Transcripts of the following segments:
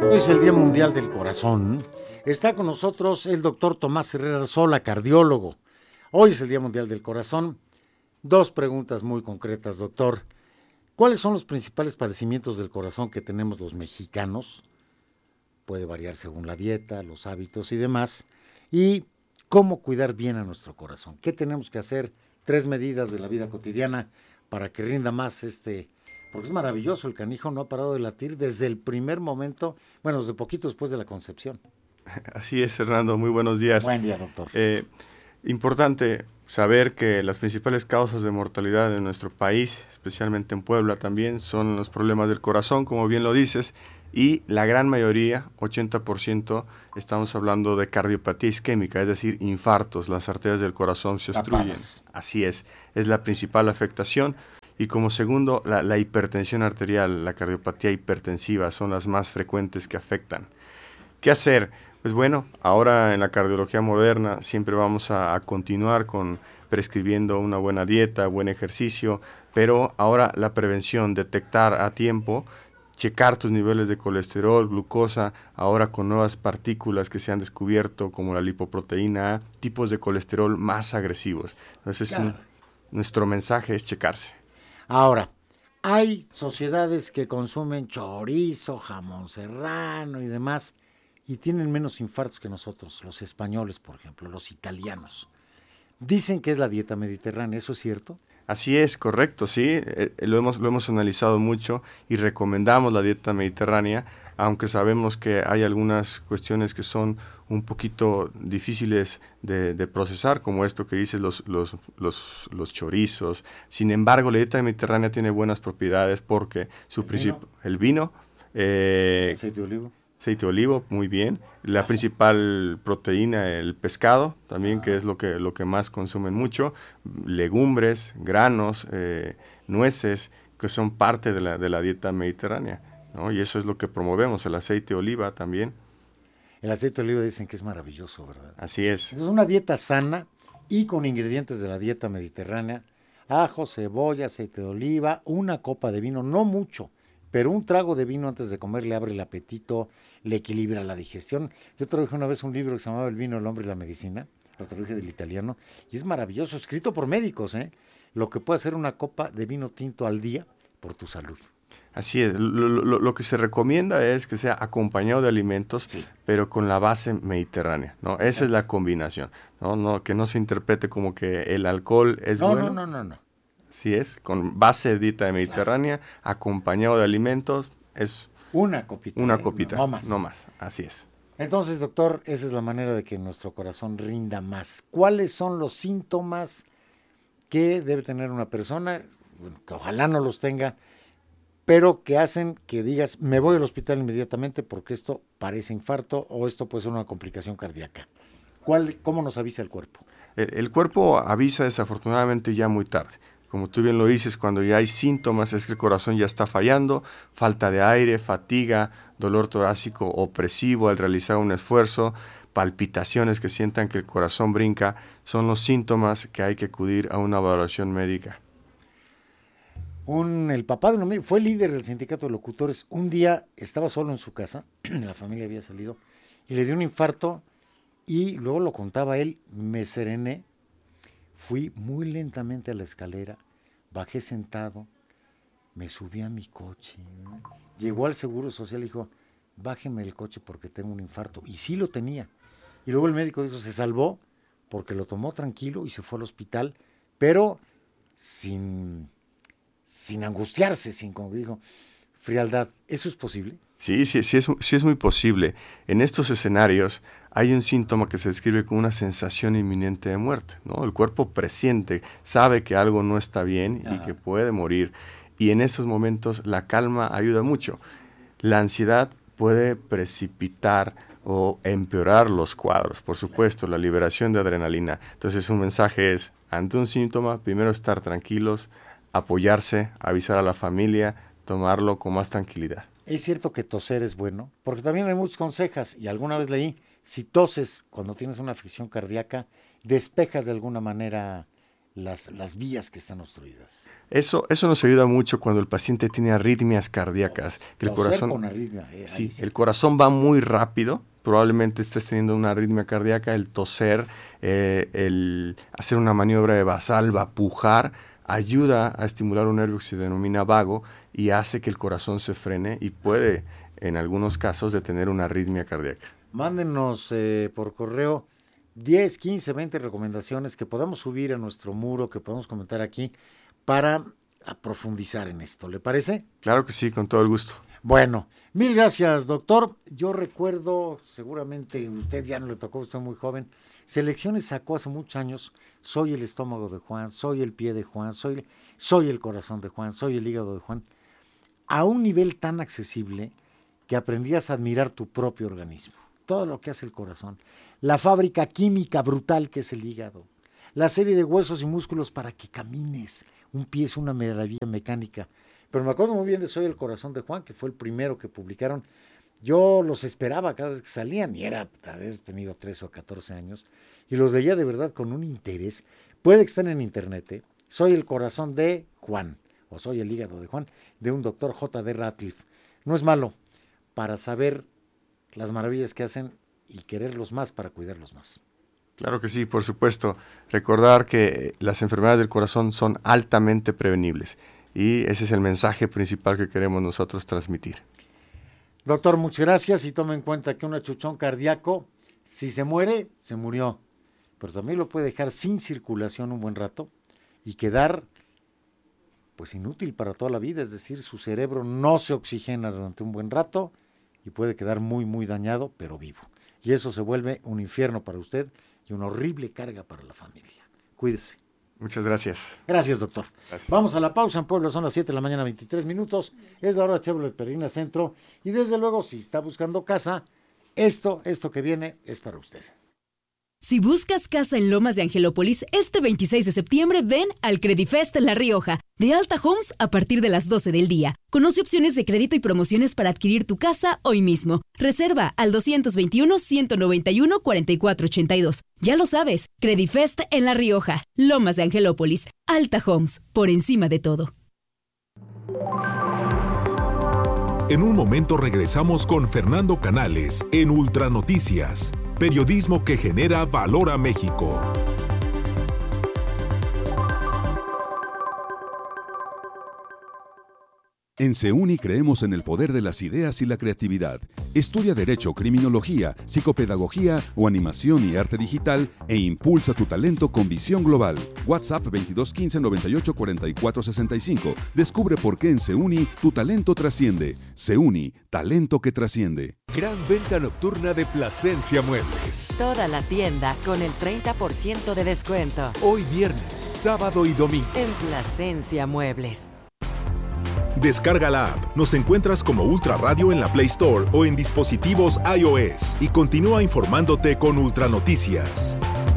Hoy es el Día Mundial del Corazón. Está con nosotros el doctor Tomás Herrera Sola, cardiólogo. Hoy es el Día Mundial del Corazón. Dos preguntas muy concretas, doctor. ¿Cuáles son los principales padecimientos del corazón que tenemos los mexicanos? Puede variar según la dieta, los hábitos y demás. ¿Y cómo cuidar bien a nuestro corazón? ¿Qué tenemos que hacer? 3 medidas de la vida cotidiana para que rinda más porque es maravilloso, el canijo no ha parado de latir desde el primer momento, bueno, desde poquito después de la concepción. Así es, Fernando, muy buenos días. Buen día, doctor. Importante saber que las principales causas de mortalidad en nuestro país, especialmente en Puebla también, son los problemas del corazón, como bien lo dices, y la gran mayoría, 80%, estamos hablando de cardiopatía isquémica, es decir, infartos, las arterias del corazón se obstruyen. Así es la principal afectación. Y como segundo, la hipertensión arterial, la cardiopatía hipertensiva son las más frecuentes que afectan. ¿Qué hacer? Pues bueno, ahora en la cardiología moderna siempre vamos a continuar con prescribiendo una buena dieta, buen ejercicio, pero ahora la prevención, detectar a tiempo, checar tus niveles de colesterol, glucosa, ahora con nuevas partículas que se han descubierto como la lipoproteína A, tipos de colesterol más agresivos. Entonces, nuestro mensaje es checarse. Ahora, hay sociedades que consumen chorizo, jamón serrano y demás, y tienen menos infartos que nosotros, los españoles, por ejemplo, los italianos. Dicen que es la dieta mediterránea, ¿eso es cierto? Así es, correcto, sí, lo hemos analizado mucho y recomendamos la dieta mediterránea, aunque sabemos que hay algunas cuestiones que son un poquito difíciles de procesar, como esto que dices, los chorizos. Sin embargo, la dieta mediterránea tiene buenas propiedades porque el vino, aceite de olivo. Aceite de olivo, muy bien. La principal proteína, el pescado, también, que es lo que más consumen mucho. Legumbres, granos, nueces, que son parte de la dieta mediterránea, ¿no? Y eso es lo que promovemos, el aceite de oliva también. El aceite de oliva dicen que es maravilloso, ¿verdad? Así es. Es una dieta sana y con ingredientes de la dieta mediterránea. Ajo, cebolla, aceite de oliva, una copa de vino, no mucho, pero un trago de vino antes de comer le abre el apetito, le equilibra la digestión. Yo traduje una vez un libro que se llamaba El vino, el hombre y la medicina, lo traduje del italiano, y es maravilloso, escrito por médicos, lo que puede hacer una copa de vino tinto al día por tu salud. Así es, lo que se recomienda es que sea acompañado de alimentos, sí, pero con la base mediterránea, ¿no? Exacto. Esa es la combinación, ¿no? Que no se interprete como que el alcohol es bueno. No. Así es, con base de dieta mediterránea, claro, acompañado de alimentos, es una copita. No más, así es. Entonces, doctor, esa es la manera de que nuestro corazón rinda más. ¿Cuáles son los síntomas que debe tener una persona? Bueno, que ojalá no los tenga, pero que hacen que digas, me voy al hospital inmediatamente porque esto parece infarto o esto puede ser una complicación cardíaca. ¿Cómo nos avisa el cuerpo? El cuerpo avisa desafortunadamente ya muy tarde. Como tú bien lo dices, cuando ya hay síntomas es que el corazón ya está fallando, falta de aire, fatiga, dolor torácico opresivo al realizar un esfuerzo, palpitaciones que sientan que el corazón brinca, son los síntomas que hay que acudir a una valoración médica. El papá de un amigo fue líder del sindicato de locutores. Un día estaba solo en su casa, la familia había salido, y le dio un infarto y luego lo contaba él, me serené. Fui muy lentamente a la escalera, bajé sentado, me subí a mi coche, llegó al Seguro Social y dijo, bájeme el coche porque tengo un infarto. Y sí lo tenía. Y luego el médico dijo, se salvó porque lo tomó tranquilo y se fue al hospital, pero sin angustiarse, como dijo, frialdad. ¿Eso es posible? Sí es muy posible. En estos escenarios hay un síntoma que se describe como una sensación inminente de muerte, ¿no? El cuerpo presiente, sabe que algo no está bien y que puede morir. Y en esos momentos la calma ayuda mucho. La ansiedad puede precipitar o empeorar los cuadros. Por supuesto, la liberación de adrenalina. Entonces un mensaje es, ante un síntoma, primero estar tranquilos, apoyarse, avisar a la familia, tomarlo con más tranquilidad. ¿Es cierto que toser es bueno? Porque también hay muchas consejas, y alguna vez leí, si toses cuando tienes una afección cardíaca, despejas de alguna manera las vías que están obstruidas. Eso nos ayuda mucho cuando el paciente tiene arritmias cardíacas. Que el corazón, con arritmia, sí, el corazón va muy rápido. Probablemente estés teniendo una arritmia cardíaca, el toser, el hacer una maniobra de Valsalva, pujar, ayuda a estimular un nervio que se denomina vago y hace que el corazón se frene y puede, en algunos casos, detener una arritmia cardíaca. Mándenos por correo 10, 15, 20 recomendaciones que podamos subir a nuestro muro, que podamos comentar aquí para profundizar en esto. ¿Le parece? Claro que sí, con todo el gusto. Bueno, mil gracias, doctor. Yo recuerdo, seguramente usted ya no le tocó, usted es muy joven, Selecciones sacó hace muchos años, soy el estómago de Juan, soy el pie de Juan, soy el corazón de Juan, soy el hígado de Juan, a un nivel tan accesible que aprendías a admirar tu propio organismo, todo lo que hace el corazón, la fábrica química brutal que es el hígado, la serie de huesos y músculos para que camines, un pie es una maravilla mecánica. Pero me acuerdo muy bien de Soy el corazón de Juan, que fue el primero que publicaron. Yo los esperaba cada vez que salían, y era haber tenido 13 o 14 años, y los leía de verdad con un interés. Puede que estén en internet, Soy el corazón de Juan, o Soy el hígado de Juan, de un doctor J.D. Ratcliffe. No es malo para saber las maravillas que hacen y quererlos más para cuidarlos más. Claro que sí, por supuesto. Recordar que las enfermedades del corazón son altamente prevenibles. Y ese es el mensaje principal que queremos nosotros transmitir. Doctor, muchas gracias, y tome en cuenta que un achuchón cardíaco, si se muere, se murió, pero también lo puede dejar sin circulación un buen rato y quedar pues inútil para toda la vida, es decir, su cerebro no se oxigena durante un buen rato y puede quedar muy, muy dañado, pero vivo. Y eso se vuelve un infierno para usted y una horrible carga para la familia. Cuídese. Muchas gracias. Gracias, doctor. Gracias. Vamos a la pausa en Puebla, son las 7 de la mañana, 23 minutos. Es la hora Chevrolet Perrina Centro. Y desde luego, si está buscando casa, esto que viene es para usted. Si buscas casa en Lomas de Angelópolis, este 26 de septiembre ven al Credifest La Rioja, de Alta Homes a partir de las 12 del día. Conoce opciones de crédito y promociones para adquirir tu casa hoy mismo. Reserva al 221-191-4482. Ya lo sabes, Credifest en La Rioja, Lomas de Angelópolis, Alta Homes, por encima de todo. En un momento regresamos con Fernando Canales en Ultranoticias. Periodismo que genera valor a México. En CEUNI creemos en el poder de las ideas y la creatividad. Estudia Derecho, Criminología, Psicopedagogía o Animación y Arte Digital e impulsa tu talento con visión global. WhatsApp 2215 98 44 65. Descubre por qué en CEUNI tu talento trasciende. CEUNI, talento que trasciende. Gran venta nocturna de Plasencia Muebles. Toda la tienda con el 30% de descuento. Hoy viernes, sábado y domingo. En Plasencia Muebles. Descarga la app. Nos encuentras como Ultra Radio en la Play Store o en dispositivos iOS. Y continúa informándote con Ultranoticias.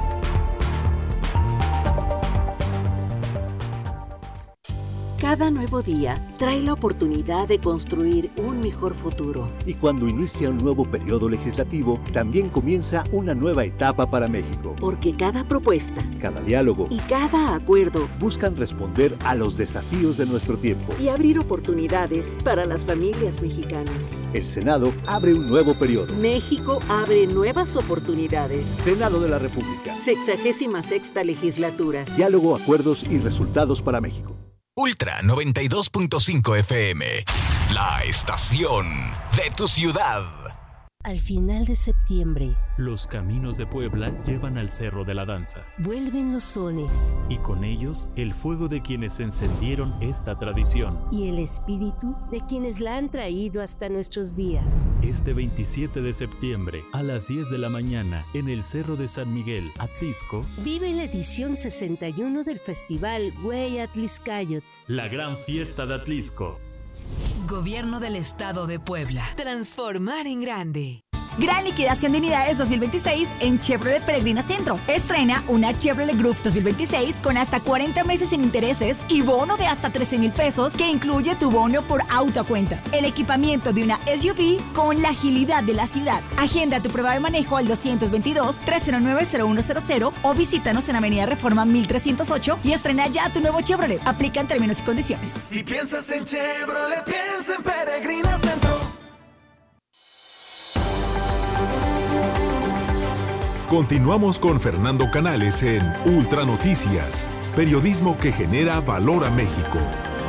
Cada nuevo día trae la oportunidad de construir un mejor futuro. Y cuando inicia un nuevo periodo legislativo, también comienza una nueva etapa para México. Porque cada propuesta, cada diálogo y cada acuerdo buscan responder a los desafíos de nuestro tiempo y abrir oportunidades para las familias mexicanas. El Senado abre un nuevo periodo. México abre nuevas oportunidades. Senado de la República. 66ª legislatura. Diálogo, acuerdos y resultados para México. Ultra 92.5 FM, la estación de tu ciudad. Al final de septiembre, los caminos de Puebla llevan al Cerro de la Danza. Vuelven los sones. Y con ellos, el fuego de quienes encendieron esta tradición. Y el espíritu de quienes la han traído hasta nuestros días. Este 27 de septiembre, a las 10 de la mañana, en el Cerro de San Miguel, Atlisco, vive la edición 61 del Festival Güey Atliscayot. La gran fiesta de Atlisco. Gobierno del Estado de Puebla. Transformar en grande. Gran liquidación de unidades 2026 en Chevrolet Peregrina Centro. Estrena una Chevrolet Group 2026 con hasta 40 meses sin intereses y bono de hasta 13,000 pesos que incluye tu bono por auto a cuenta. El equipamiento de una SUV con la agilidad de la ciudad. Agenda tu prueba de manejo al 222-309-0100 o visítanos en Avenida Reforma 1308 y estrena ya tu nuevo Chevrolet. Aplican términos y condiciones. Si piensas en Chevrolet, piensa en Peregrina Centro. Continuamos con Fernando Canales en Ultra Noticias, periodismo que genera valor a México.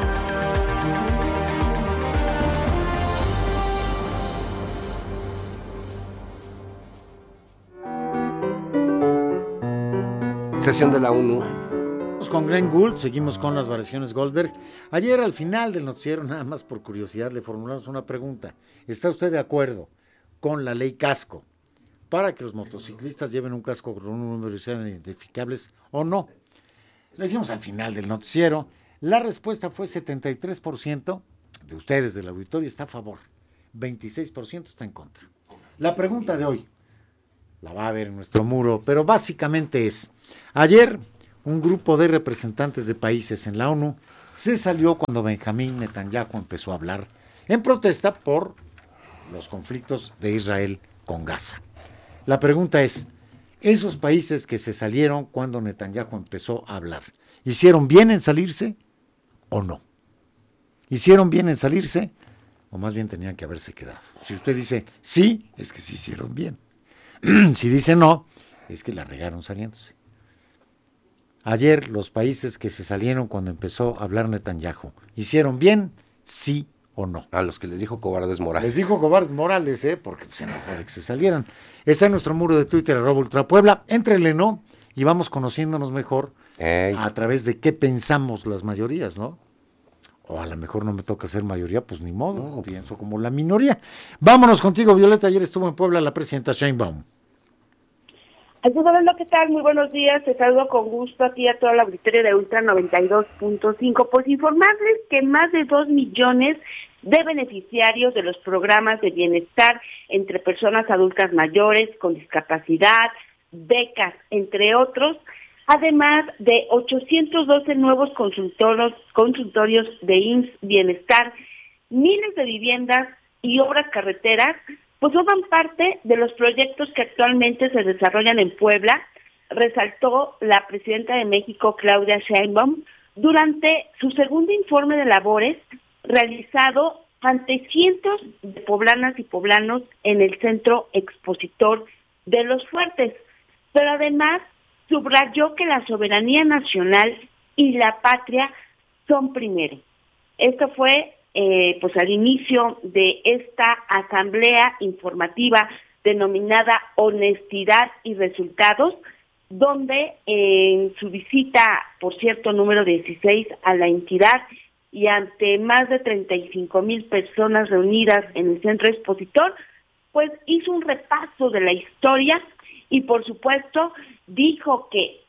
Sesión de la ONU. Con Glenn Gould, seguimos con las variaciones Goldberg. Ayer al final del noticiero, nada más por curiosidad, le formulamos una pregunta. ¿Está usted de acuerdo con la ley casco para que los motociclistas lleven un casco con un número de identificables o no? Le decimos al final del noticiero. La respuesta fue 73% de ustedes del auditorio está a favor, 26% está en contra. La pregunta de hoy la va a ver en nuestro muro, pero básicamente es: ayer un grupo de representantes de países en la ONU se salió cuando Benjamín Netanyahu empezó a hablar en protesta por los conflictos de Israel con Gaza. La pregunta es, ¿esos países que se salieron cuando Netanyahu empezó a hablar, hicieron bien en salirse o no? ¿Hicieron bien en salirse o más bien tenían que haberse quedado? Si usted dice sí, es que sí hicieron bien. Si dice no, es que la regaron saliéndose. Ayer los países que se salieron cuando empezó a hablar Netanyahu, ¿hicieron bien? ¿Sí o no? A los que les dijo cobardes Morales. Les dijo cobardes Morales, porque se enojó de que se salieran. Está en nuestro muro de Twitter, @ultrapuebla. Éntrele, ¿no? Y vamos conociéndonos mejor a través de qué pensamos las mayorías, ¿no? O a lo mejor no me toca ser mayoría, pues ni modo, pienso como la minoría. Vámonos contigo, Violeta. Ayer estuvo en Puebla la presidenta Sheinbaum. ¿Qué tal? Muy buenos días, te saludo con gusto a ti y a toda la auditoría de Ultra 92.5. Pues informarles que más de 2 millones de beneficiarios de los programas de bienestar entre personas adultas mayores con discapacidad, becas, entre otros, además de 812 nuevos consultorios de IMSS Bienestar, miles de viviendas y obras carreteras, pues forman parte de los proyectos que actualmente se desarrollan en Puebla, resaltó la presidenta de México, Claudia Sheinbaum, durante su segundo informe de labores realizado ante cientos de poblanas y poblanos en el Centro Expositor de Los Fuertes. Pero además subrayó que la soberanía nacional y la patria son primero. Esto fue pues al inicio de esta asamblea informativa denominada Honestidad y Resultados, donde en su visita, por cierto, número 16 a la entidad y ante más de 35,000 personas reunidas en el centro expositor, pues hizo un repaso de la historia y por supuesto dijo que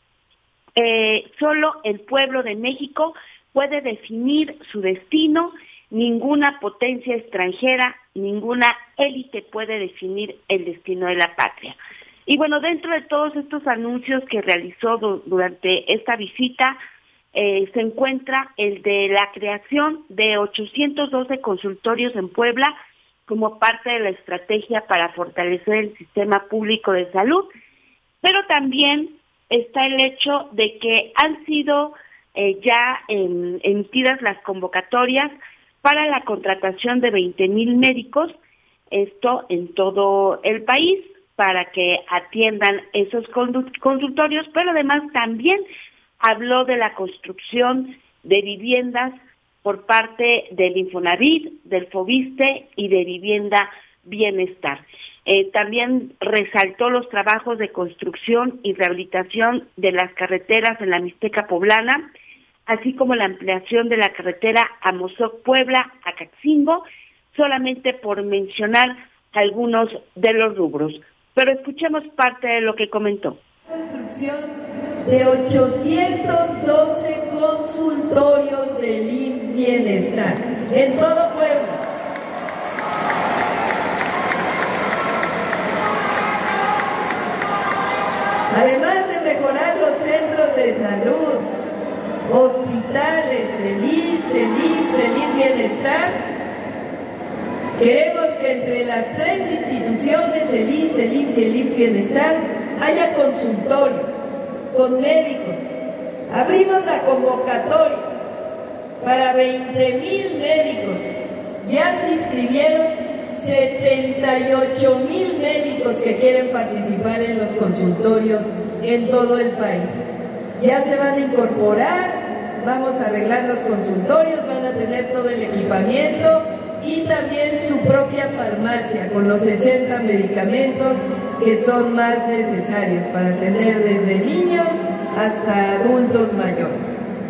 solo el pueblo de México puede definir su destino, ninguna potencia extranjera, ninguna élite puede definir el destino de la patria. Y bueno, dentro de todos estos anuncios que realizó durante esta visita, se encuentra el de la creación de 812 consultorios en Puebla como parte de la estrategia para fortalecer el sistema público de salud, pero también está el hecho de que han sido ya emitidas las convocatorias para la contratación de 20,000 médicos, esto en todo el país, para que atiendan esos consultorios, pero además también habló de la construcción de viviendas por parte del Infonavit, del Fobiste y de Vivienda Bienestar. También resaltó los trabajos de construcción y rehabilitación de las carreteras en la Mixteca Poblana, así como la ampliación de la carretera Amozoc-Puebla a Caxingo, solamente por mencionar algunos de los rubros. Pero escuchemos parte de lo que comentó. Construcción de 812 consultorios del IMSS Bienestar en todo Puebla. centros de salud, hospitales, el ISSSTE, el IMSS, el Bienestar. Queremos que entre las tres instituciones, el ISSSTE, el IMSS y el Bienestar, haya consultorios con médicos. Abrimos la convocatoria para 20,000 médicos. Ya se inscribieron 78,000 médicos que quieren participar en los consultorios en todo el país. Ya se van a incorporar, vamos a arreglar los consultorios, van a tener todo el equipamiento y también su propia farmacia con los 60 medicamentos que son más necesarios para atender desde niños hasta adultos mayores.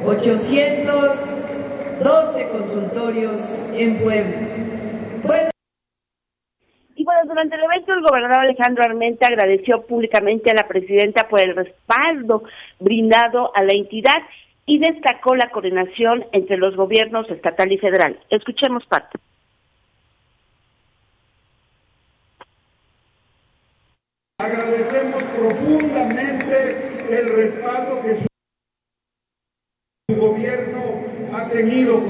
812 consultorios en Puebla. Y bueno, durante el evento el gobernador Alejandro Armenta agradeció públicamente a la presidenta por el respaldo brindado a la entidad y destacó la coordinación entre los gobiernos estatal y federal. Escuchemos parte. Agradecemos profundamente el respaldo que su gobierno ha tenido